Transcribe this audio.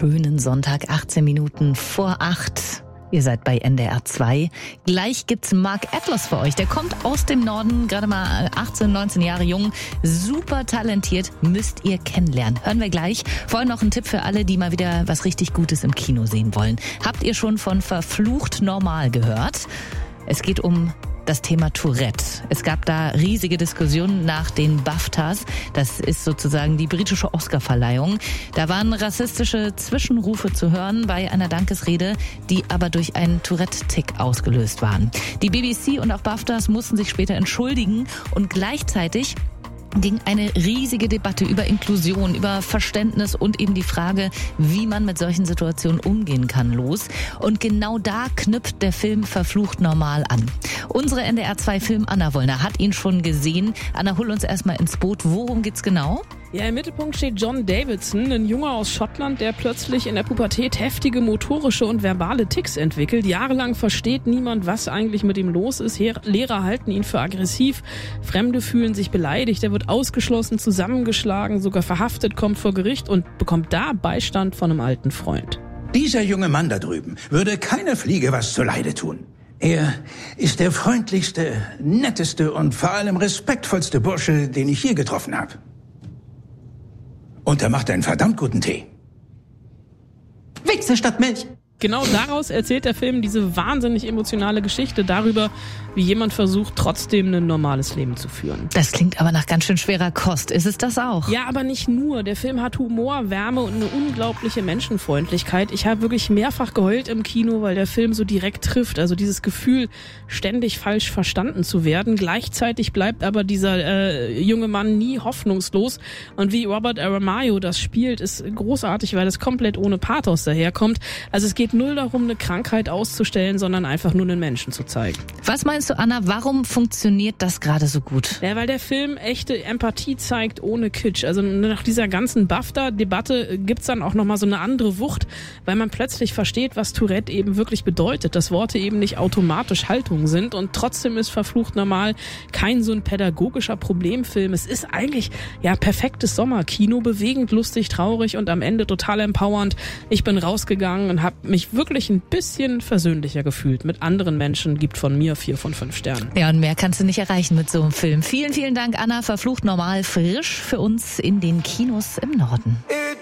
schönen Sonntag, 18 Minuten vor 8. Ihr seid bei NDR 2. Gleich gibt's Mark Atlas für euch. Der kommt aus dem Norden, gerade mal 18, 19 Jahre jung. Super talentiert, müsst ihr kennenlernen. Hören wir gleich. Vorher noch ein Tipp für alle, die mal wieder was richtig Gutes im Kino sehen wollen. Habt ihr schon von Verflucht normal gehört? Es geht um das Thema Tourette. Es gab da riesige Diskussionen nach den BAFTAs. Das ist sozusagen die britische Oscarverleihung. Da waren rassistische Zwischenrufe zu hören bei einer Dankesrede, die aber durch einen Tourette-Tick ausgelöst waren. Die BBC und auch BAFTAs mussten sich später entschuldigen und gleichzeitig ging eine riesige Debatte über Inklusion, über Verständnis und eben die Frage, wie man mit solchen Situationen umgehen kann, los. Und genau da knüpft der Film Verflucht normal an. Unsere NDR 2 Film Anna Wollner hat ihn schon gesehen. Anna, hol uns erstmal ins Boot. Worum geht's genau? Ja, im Mittelpunkt steht John Davidson, ein Junge aus Schottland, der plötzlich in der Pubertät heftige motorische und verbale Ticks entwickelt. Jahrelang versteht niemand, was eigentlich mit ihm los ist. Lehrer halten ihn für aggressiv, Fremde fühlen sich beleidigt, er wird ausgeschlossen, zusammengeschlagen, sogar verhaftet, kommt vor Gericht und bekommt da Beistand von einem alten Freund. Dieser junge Mann da drüben würde keiner Fliege was zuleide tun. Er ist der freundlichste, netteste und vor allem respektvollste Bursche, den ich je getroffen habe. Und er macht einen verdammt guten Tee. Wichse statt Milch. Genau daraus erzählt der Film diese wahnsinnig emotionale Geschichte darüber, wie jemand versucht, trotzdem ein normales Leben zu führen. Das klingt aber nach ganz schön schwerer Kost. Ist es das auch? Ja, aber nicht nur. Der Film hat Humor, Wärme und eine unglaubliche Menschenfreundlichkeit. Ich habe wirklich mehrfach geheult im Kino, weil der Film so direkt trifft. Also dieses Gefühl, ständig falsch verstanden zu werden. Gleichzeitig bleibt aber dieser junge Mann nie hoffnungslos. Und wie Robert Aramayo das spielt, ist großartig, weil es komplett ohne Pathos daherkommt. Also es geht null darum, eine Krankheit auszustellen, sondern einfach nur einen Menschen zu zeigen. Was meinst du, Anna, warum funktioniert das gerade so gut? Ja, weil der Film echte Empathie zeigt ohne Kitsch. Also nach dieser ganzen BAFTA-Debatte gibt's dann auch nochmal so eine andere Wucht, weil man plötzlich versteht, was Tourette eben wirklich bedeutet. Dass Worte eben nicht automatisch Haltungen sind und trotzdem ist Verflucht normal kein so ein pädagogischer Problemfilm. Es ist eigentlich ja perfektes Sommerkino, bewegend, lustig, traurig und am Ende total empowernd. Ich bin rausgegangen und habe mich wirklich ein bisschen versöhnlicher gefühlt. Mit anderen Menschen gibt von mir 4 von 5 Sternen. Ja, und mehr kannst du nicht erreichen mit so einem Film. Vielen, vielen Dank, Anna. Verflucht normal, frisch für uns in den Kinos im Norden.